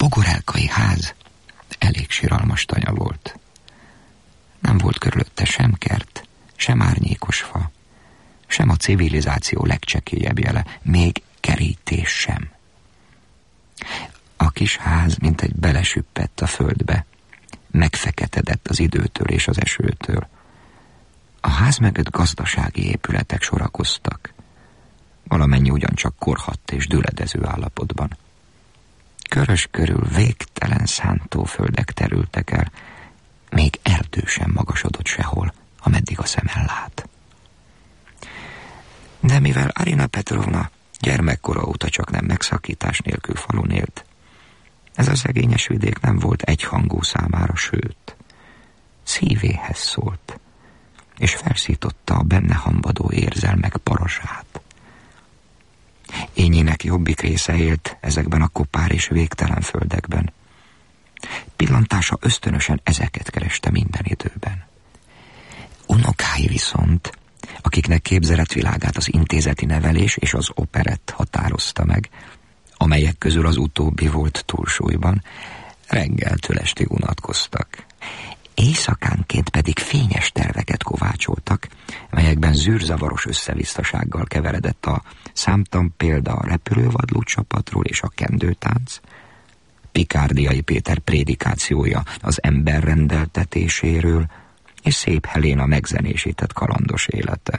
pogorelkai ház elég siralmas tanya volt. Nem volt körülötte sem kert, sem árnyékos fa, sem a civilizáció legcsekélyebb jele, még kerítés sem. A kis ház mintegy belesüppett a földbe, megfeketedett az időtől és az esőtől. A ház mögött gazdasági épületek sorakoztak, valamennyi ugyancsak korhadt és düledező állapotban. Körös körül végtelen szántóföldek terültek el, még erdő sem magasodott sehol, ameddig a szem ellát. De mivel Arina Petrovna gyermekkora óta csak nem megszakítás nélkül falun élt, ez a szegényes vidék nem volt egyhangú számára, sőt, szívéhez szólt, és felszította a benne hambadó érzelmek parasát. Ényének jobbik része élt ezekben a kopár és végtelen földekben. Pillantása ösztönösen ezeket kereste minden időben. Unokái viszont, akiknek képzeletvilágát az intézeti nevelés és az operett határozta meg, amelyek közül az utóbbi volt túlsúlyban, reggeltől estig unatkoztak. Éjszakánként pedig fényes terveket kovácsoltak, melyekben zűrzavaros összevisszasággal keveredett a számtalan példa a repülővadló csapatról és a kendőtánc, Pikárdiai Péter prédikációja az ember rendeltetéséről, és Szép Heléna megzenésített kalandos élete.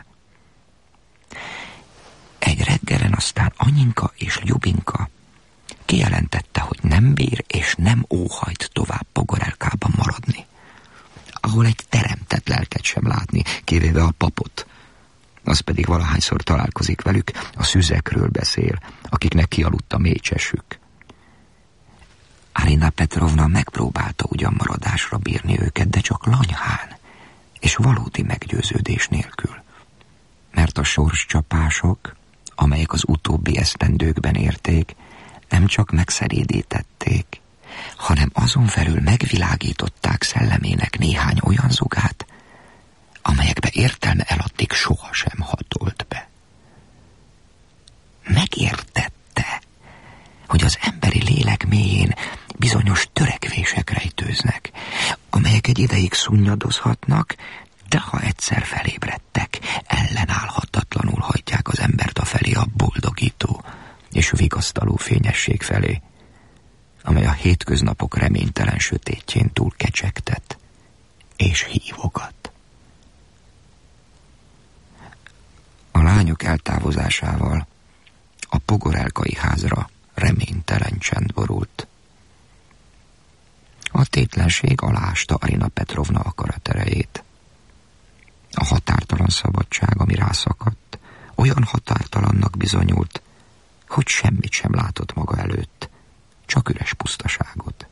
Egy reggelen aztán Anyinka és Ljubinka kijelentette, hogy nem bír és nem óhajt tovább Pogorelkában maradni, ahol egy teremtett lelket sem látni, kivéve a papot. Az pedig valahányszor találkozik velük, a szüzekről beszél, akiknek kialudt a mécsesük. Arina Petrovna megpróbálta ugyan maradásra bírni őket, de csak lanyhán és valódi meggyőződés nélkül. Mert a sorscsapások, amelyek az utóbbi esztendőkben érték, nem csak megszerédítették, hanem azon felül megvilágították szellemének néhány olyan zugát, amelyekbe értelme eladdig sohasem hatolt be. Megértette, hogy az emberi lélek mélyén bizonyos törekvések rejtőznek, amelyek egy ideig szunnyadozhatnak, de ha egyszer felébredtek, ellenállhatatlanul hajtják az embert afelé a boldogító és vigasztaló fényesség felé, amely a hétköznapok reménytelen sötétjén túl kecsegtet és hívogat. A lányok eltávozásával a pogorelkai házra reménytelen csend borult. A tétlenség aláásta Arina Petrovna akaraterejét. A határtalan szabadság, ami rászakadt, olyan határtalannak bizonyult, hogy semmit sem látott maga előtt, csak üres pusztaságot.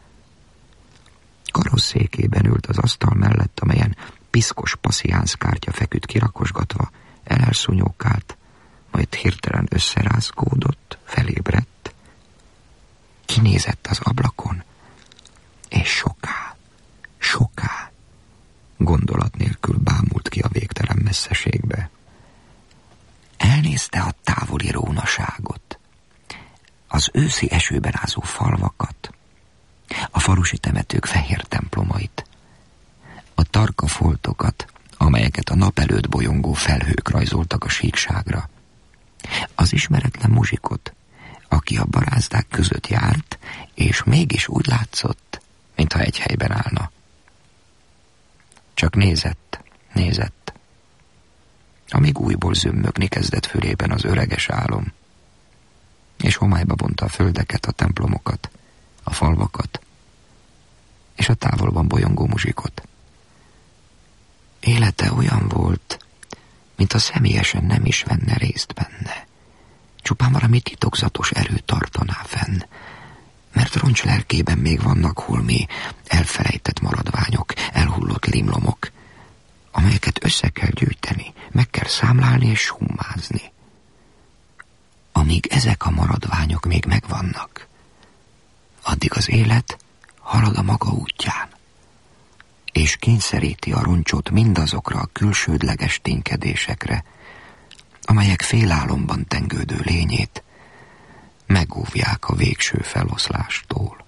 Karosszékében ült az asztal mellett, amelyen piszkos passziánszkártya feküdt kirakosgatva, elelszúnyókált, majd hirtelen összerázkódott, felébredt, kinézett az ablakon, és soká, gondolat nélkül bámult ki a végtelen messzeségbe. Elnézte a távoli rónaságot, az őszi esőben ázó falvakat, a falusi temetők fehér templomait, a tarka foltokat, amelyeket a nap előtt bolyongó felhők rajzoltak a síkságra, az ismeretlen muzsikot, aki a barázdák között járt, és mégis úgy látszott, mintha egy helyben állna. Csak nézett, amíg újból zümmögni kezdett fülében az öreges álom, és homályba vonta a földeket, a templomokat, a falvakat, és a távolban bolyongó muzsikot. Élete olyan volt, mintha személyesen nem is venne részt benne. Csupán valami titokzatos erő tartaná fenn, mert roncs lelkében még vannak holmi elfelejtett maradványok, elhullott limlomok, amelyeket össze kell gyűjteni, meg kell számlálni és summázni. Amíg ezek a maradványok még megvannak, addig az élet halad a maga útján, és kényszeríti a roncsot mindazokra a külsődleges ténykedésekre, amelyek félálomban tengődő lényét megóvják a végső feloszlástól.